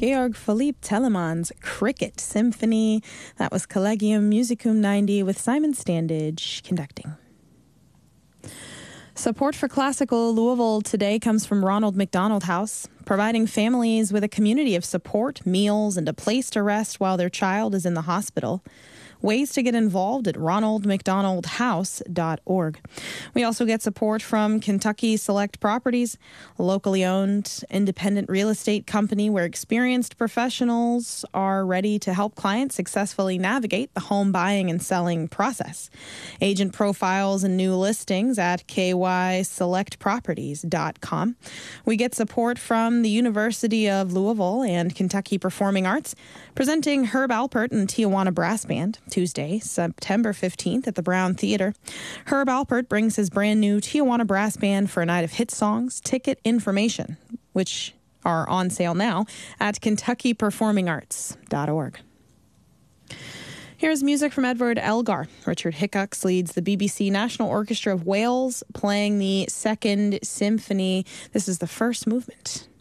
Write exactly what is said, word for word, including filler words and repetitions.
Georg Philipp Telemann's Cricket Symphony. That was Collegium Musicum ninety with Simon Standage conducting. Support for Classical Louisville today comes from Ronald McDonald House, providing families with a community of support, meals, and a place to rest while their child is in the hospital. Ways to get involved at ronald mcdonald house dot org. We also get support from Kentucky Select Properties, a locally owned independent real estate company where experienced professionals are ready to help clients successfully navigate the home buying and selling process. Agent profiles and new listings at k y select properties dot com. We get support from the University of Louisville and Kentucky Performing Arts, presenting Herb Alpert and Tijuana Brass Band Tuesday, September fifteenth at the Brown Theater. Herb Alpert brings his brand new Tijuana Brass Band for a night of hit songs. Ticket information, which are on sale now, at kentucky performing arts dot org. Here's music from Edward Elgar. Richard Hickox leads the B B C National Orchestra of Wales, playing the Second Symphony. This is the first movement.